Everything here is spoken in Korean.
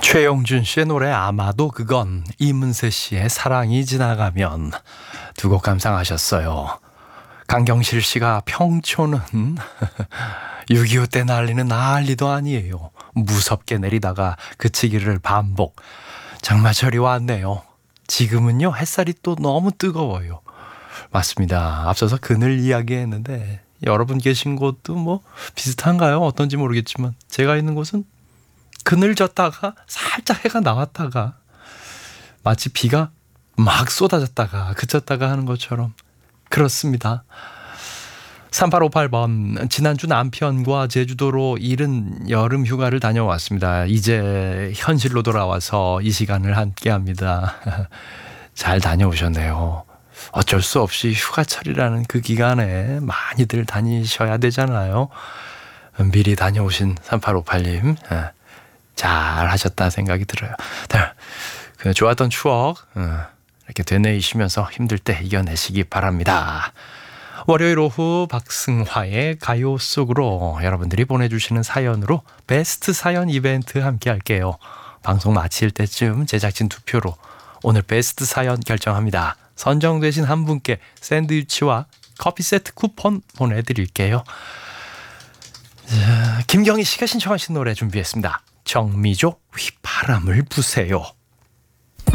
최용준 씨의 노래 아마도 그건, 이문세 씨의 사랑이 지나가면 두 곡 감상하셨어요. 강경실 씨가 평촌은 6.25 때 난리는 난리도 아니에요. 무섭게 내리다가 그치기를 반복. 장마철이 왔네요. 지금은요 햇살이 또 너무 뜨거워요. 맞습니다. 앞서서 그늘 이야기했는데 여러분 계신 곳도 뭐 비슷한가요? 어떤지 모르겠지만 제가 있는 곳은 그늘졌다가 살짝 해가 나왔다가 마치 비가 막 쏟아졌다가 그쳤다가 하는 것처럼 그렇습니다. 3858번, 지난주 남편과 제주도로 이른 여름 휴가를 다녀왔습니다. 이제 현실로 돌아와서 이 시간을 함께합니다. 잘 다녀오셨네요. 어쩔 수 없이 휴가철이라는 그 기간에 많이들 다니셔야 되잖아요. 미리 다녀오신 3858님 잘 하셨다 생각이 들어요. 그 좋았던 추억 이렇게 되뇌이시면서 힘들 때 이겨내시기 바랍니다. 월요일 오후 박승화의 가요 속으로 여러분들이 보내주시는 사연으로 베스트 사연 이벤트 함께 할게요. 방송 마칠 때쯤 제작진 투표로 오늘 베스트 사연 결정합니다. 선정되신 한 분께 샌드위치와 커피 세트 쿠폰 보내드릴게요. 자, 김경희 씨가 신청하신 노래 준비했습니다. 정미조 휘바람을 부세요.